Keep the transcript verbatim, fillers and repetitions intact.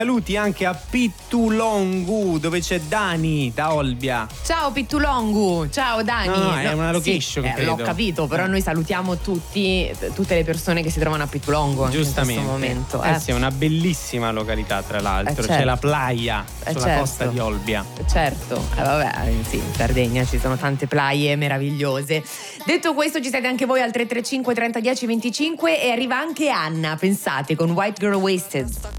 Saluti anche a Pittulongu, dove c'è Dani da Olbia. Ciao Pittulongu, ciao Dani. No, no, è una location, sì, eh, credo. l'ho capito, però noi salutiamo tutti, tutte le persone che si trovano a Pittulongu anche Giustamente. in questo momento. Eh, Eh, sì, è una bellissima località, tra l'altro. Eh, certo. C'è la playa Eh, sulla certo. costa di Olbia. Certo, eh, vabbè, eh, sì, in Sardegna ci sono tante playa meravigliose. Detto questo, ci siete anche voi al tre tre cinque trenta dieci venticinque e arriva anche Anna, pensate, con White Girl Wasted.